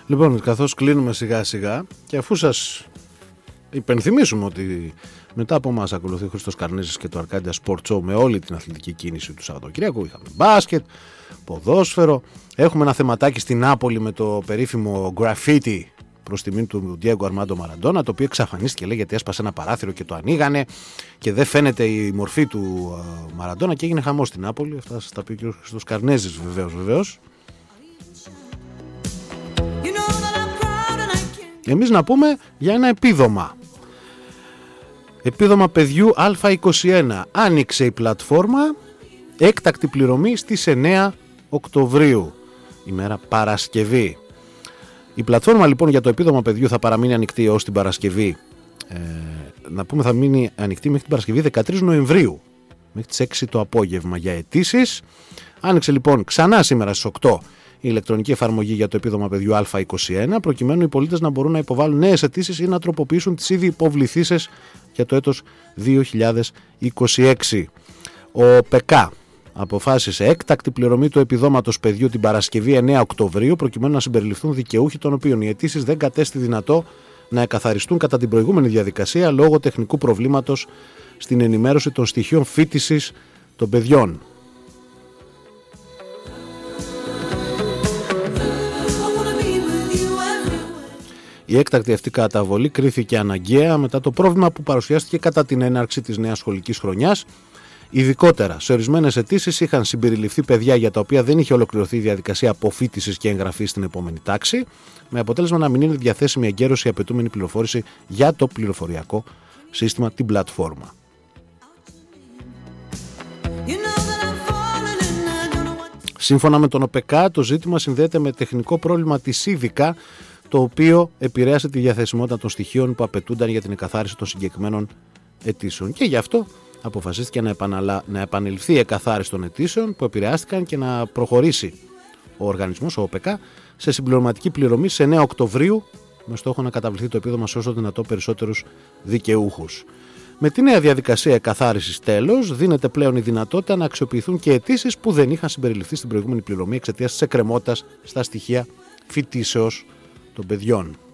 Λοιπόν, καθώς κλείνουμε σιγά σιγά και αφού σας υπενθυμίσουμε ότι μετά από μας ακολουθεί ο Χρήστος Καρνίζης και το Arcadia Sport Show με όλη την αθλητική κίνηση του Σαββατοκύριακου. Είχαμε μπάσκετ, ποδόσφαιρο, έχουμε ένα θεματάκι στην Νάπολη με το περίφημο graffiti προς τιμήν του Diego Armando Maradona, το οποίο εξαφανίστηκε, λέει, γιατί έσπασε ένα παράθυρο και το ανοίγανε και δεν φαίνεται η μορφή του Maradona και έγινε χαμός στην Νάπολη. Αυτά σας τα πει ο κ. Χρήστος Καρνίζης, βεβαίως. Εμείς να πούμε για ένα επίδομα. Επίδομα παιδιού Α21. Άνοιξε η πλατφόρμα, έκτακτη πληρωμή στις 9 Οκτωβρίου, ημέρα Παρασκευή. Η πλατφόρμα λοιπόν για το επίδομα παιδιού θα παραμείνει ανοιχτή ως την Παρασκευή. Να πούμε θα μείνει ανοιχτή μέχρι την Παρασκευή 13 Νοεμβρίου, μέχρι τις 6 το απόγευμα για αιτήσεις. Άνοιξε λοιπόν ξανά σήμερα στις 8 η ηλεκτρονική εφαρμογή για το επίδομα παιδιού Α21, προκειμένου οι πολίτες να μπορούν να υποβάλουν νέες αιτήσεις ή να τροποποιήσουν τις ήδη υποβληθήσεις για το έτος 2026. Ο ΠΚ αποφάσισε έκτακτη πληρωμή του επιδόματος παιδιού την Παρασκευή 9 Οκτωβρίου, προκειμένου να συμπεριληφθούν δικαιούχοι των οποίων οι αιτήσεις δεν κατέστη δυνατό να εκαθαριστούν κατά την προηγούμενη διαδικασία λόγω τεχνικού προβλήματος στην ενημέρωση των στοιχείων φοιτησης των παιδιών. Η έκτακτη αυτή καταβολή κρίθηκε αναγκαία μετά το πρόβλημα που παρουσιάστηκε κατά την έναρξη της νέας σχολικής χρονιάς. Ειδικότερα, σε ορισμένες αιτήσεις είχαν συμπεριληφθεί παιδιά για τα οποία δεν είχε ολοκληρωθεί η διαδικασία αποφοίτησης και εγγραφής στην επόμενη τάξη, με αποτέλεσμα να μην είναι διαθέσιμη εγκαίρως η απαιτούμενη πληροφόρηση για το πληροφοριακό σύστημα, την πλατφόρμα. Σύμφωνα με τον ΟΠΕΚΑ, το ζήτημα συνδέεται με τεχνικό πρόβλημα της ΙΔΙΚΑ, το οποίο επηρέασε τη διαθεσιμότητα των στοιχείων που απαιτούνταν για την εκαθάριση των συγκεκριμένων αιτήσεων. Και γι' αυτό αποφασίστηκε να επανεληφθεί η εκαθάριση των αιτήσεων που επηρεάστηκαν και να προχωρήσει ο οργανισμός, ο ΟΠΕΚΑ, σε συμπληρωματική πληρωμή σε 9 Οκτωβρίου, με στόχο να καταβληθεί το επίδομα σε όσο δυνατό περισσότερους δικαιούχους. Με τη νέα διαδικασία εκαθάρισης, τέλος, δίνεται πλέον η δυνατότητα να αξιοποιηθούν και αιτήσεις που δεν είχαν συμπεριληφθεί στην προηγούμενη πληρωμή εξαιτίας της εκκρεμότητας στα στοιχεία φοιτήσεως των παιδιών.